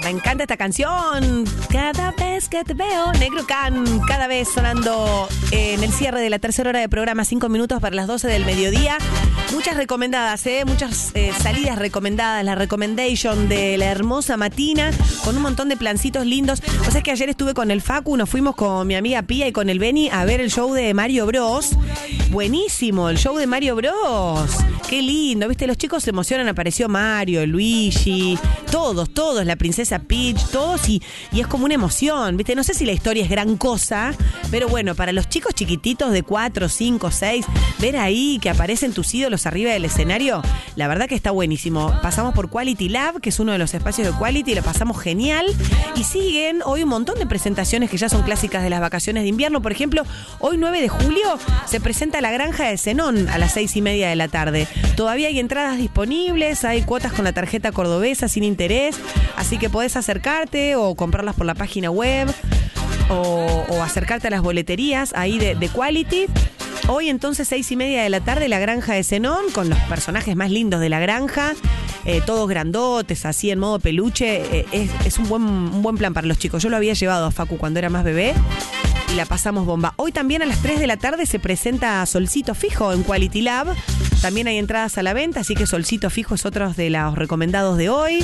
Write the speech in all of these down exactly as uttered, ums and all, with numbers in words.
Me encanta esta canción. Cada vez que te veo, Negro Can, cada vez sonando en el cierre de la tercera hora de programa, cinco minutos para las doce del mediodía. Muchas recomendadas, ¿eh? Muchas eh, salidas recomendadas. La recommendation de la hermosa Matina, con un montón de plancitos lindos. O sea, es que ayer estuve con el Facu, nos fuimos con mi amiga Pía y con el Beni a ver el show de Mario Bros. Buenísimo, el show de Mario Bros. Qué lindo, viste, los chicos se emocionan, apareció Mario, Luigi, todos, todos, la princesa Peach, todos, y, y es como una emoción, viste, no sé si la historia es gran cosa, pero bueno, para los chicos chiquititos de cuatro, cinco, seis, ver ahí que aparecen tus ídolos arriba del escenario, la verdad que está buenísimo. Pasamos por Quality Lab, que es uno de los espacios de Quality, lo pasamos genial, y siguen hoy un montón de presentaciones que ya son clásicas de las vacaciones de invierno. Por ejemplo, hoy nueve de julio se presenta La Granja de Zenón a las seis y media de la tarde. Todavía hay entradas disponibles, hay cuotas con la tarjeta cordobesa sin interés, así que podés acercarte o comprarlas por la página web o, o acercarte a las boleterías ahí de, de Quality. Hoy entonces seis y media de la tarde La Granja de Zenón, con los personajes más lindos de la granja, eh, todos grandotes, así en modo peluche. Eh, es, es un buen, un buen plan para los chicos. Yo lo había llevado a Facu cuando era más bebé y la pasamos bomba. Hoy también a las tres de la tarde se presenta Solcito Fijo en Quality Lab. También hay entradas a la venta, así que Solcito Fijo es otro de los recomendados de hoy.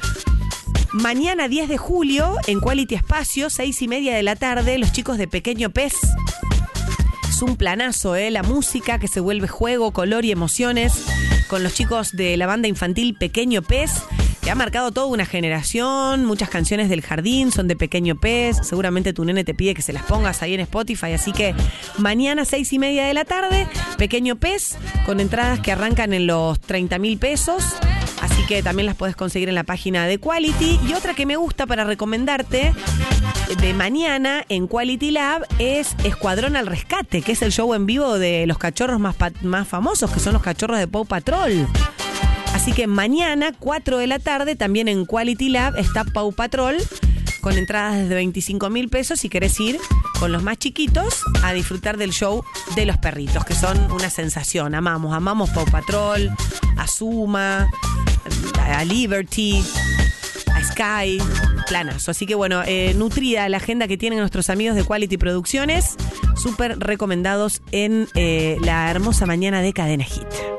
Mañana diez de julio en Quality Espacio, seis y media de la tarde, los chicos de Pequeño Pez. Es un planazo, ¿eh? La música que se vuelve juego, color y emociones con los chicos de la banda infantil Pequeño Pez, que ha marcado toda una generación. Muchas canciones del jardín son de Pequeño Pez. Seguramente tu nene te pide que se las pongas ahí en Spotify. Así que mañana seis y media de la tarde, Pequeño Pez, con entradas que arrancan en los treinta mil pesos. Así que también las puedes conseguir en la página de Quality. Y otra que me gusta para recomendarte de mañana en Quality Lab es Escuadrón al Rescate, que es el show en vivo de los cachorros más, pa- más famosos, que son los cachorros de Paw Patrol. Así que mañana, cuatro de la tarde, también en Quality Lab está Paw Patrol, con entradas desde veinticinco mil pesos si querés ir con los más chiquitos a disfrutar del show de los perritos, que son una sensación. Amamos, amamos Paw Patrol, a Zuma, a Liberty, a Sky, planazo. Así que bueno, eh, nutrida la agenda que tienen nuestros amigos de Quality Producciones, súper recomendados en eh, la hermosa mañana de Cadena Hit.